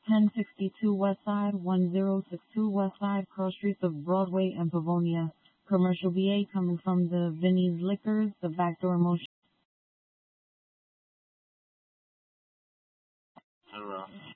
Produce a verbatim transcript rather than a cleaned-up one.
ten sixty-two West Side, one zero six two West Side, cross streets of Broadway and Pavonia. Commercial B A coming from the Vinnie's Liquors, the backdoor motion. Hello.